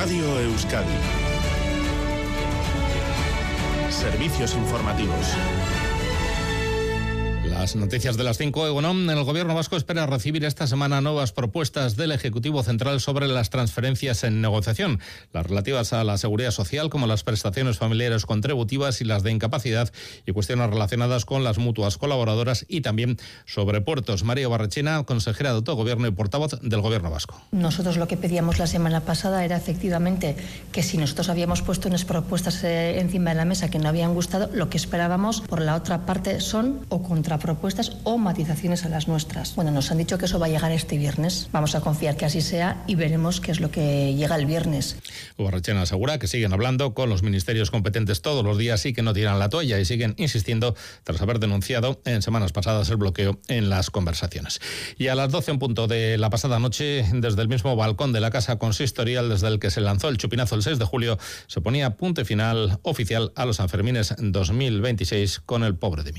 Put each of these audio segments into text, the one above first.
Radio Euskadi. Servicios informativos. Las noticias de las 5. Egunon, el Gobierno vasco espera recibir esta semana nuevas propuestas del Ejecutivo Central sobre las transferencias en negociación, las relativas a la seguridad social, como las prestaciones familiares contributivas y las de incapacidad, y cuestiones relacionadas con las mutuas colaboradoras y también sobre puertos. María Barrechina, consejera de Autogobierno y portavoz del Gobierno vasco. Nosotros lo que pedíamos la semana pasada era efectivamente que si nosotros habíamos puesto unas propuestas encima de la mesa que no habían gustado, lo que esperábamos por la otra parte son o contrapropuestas o matizaciones a las nuestras. Bueno, nos han dicho que eso va a llegar este viernes. Vamos a confiar que así sea y veremos qué es lo que llega el viernes. Barrechina asegura que siguen hablando con los ministerios competentes todos los días y que no tiran la toalla y siguen insistiendo tras haber denunciado en semanas pasadas el bloqueo en las conversaciones. Y a las 12 en punto de la pasada noche, desde el mismo balcón de la Casa Consistorial desde el que se lanzó el chupinazo el 6 de julio, se ponía punto final oficial a los Sanfermines 2026 con el Pobre de mí.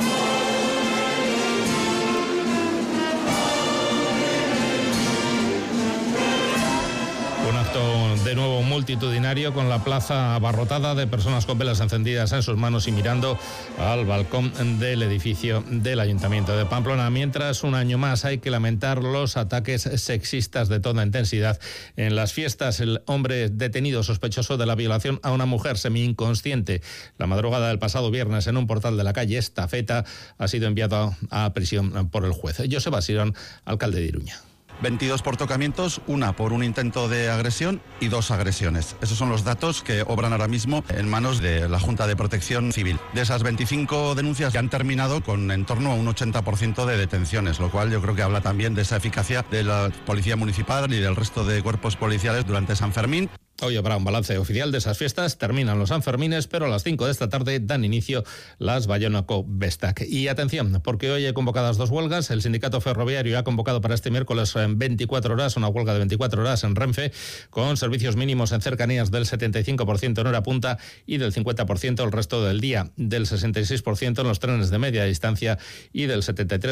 Un acto de nuevo multitudinario con la plaza abarrotada de personas con velas encendidas en sus manos y mirando al balcón del edificio del Ayuntamiento de Pamplona. Mientras, un año más hay que lamentar los ataques sexistas de toda intensidad en las fiestas. El hombre detenido sospechoso de la violación a una mujer semi-inconsciente la madrugada del pasado viernes en un portal de la calle Estafeta ha sido enviado a prisión por el juez. Joseba Sirón, alcalde de Iruña. 22 portocamientos, una por un intento de agresión y 2 agresiones. Esos son los datos que obran ahora mismo en manos de la Junta de Protección Civil. De esas 25 denuncias ya han terminado con en torno a un 80% de detenciones, lo cual yo creo que habla también de esa eficacia de la Policía Municipal y del resto de cuerpos policiales durante San Fermín. Hoy habrá un balance oficial de esas fiestas, terminan los Sanfermines, pero a las 5 de esta tarde dan inicio las Baionako Bestak. Y atención, porque hoy hay convocadas 2 huelgas. El sindicato ferroviario ha convocado para este miércoles en 24 horas, una huelga de 24 horas en Renfe, con servicios mínimos en cercanías del 75% en hora punta y del 50% el resto del día, del 66% en los trenes de media distancia y del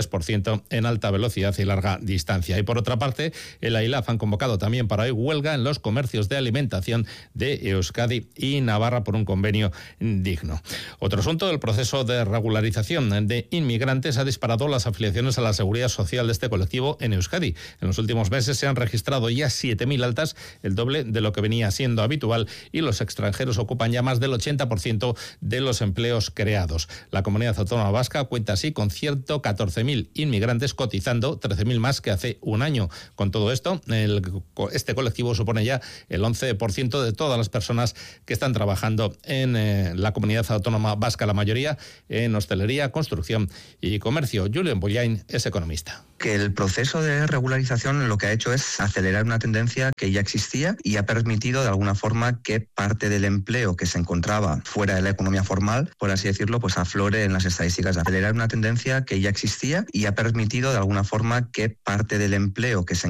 73% en alta velocidad y larga distancia. Y por otra parte, el AILAF han convocado también para hoy huelga en los comercios de alimentación de Euskadi y Navarra por un convenio digno. Otro asunto, el proceso de regularización de inmigrantes ha disparado las afiliaciones a la seguridad social de este colectivo en Euskadi. En los últimos meses se han registrado ya 7.000 altas, el doble de lo que venía siendo habitual, y los extranjeros ocupan ya más del 80% de los empleos creados. La comunidad autónoma vasca cuenta así con 114.000 inmigrantes cotizando, 13.000 más que hace un año. Con todo esto, este colectivo supone ya el 11% de todas las personas que están trabajando en la comunidad autónoma vasca, la mayoría en hostelería, construcción y comercio. Julen Boyain es economista. Que el proceso de regularización lo que ha hecho es acelerar una tendencia que ya existía y ha permitido de alguna forma que parte del empleo que se encontraba fuera de la economía formal, por así decirlo, pues aflore en las estadísticas. Acelerar una tendencia que ya existía y ha permitido de alguna forma que parte del empleo que se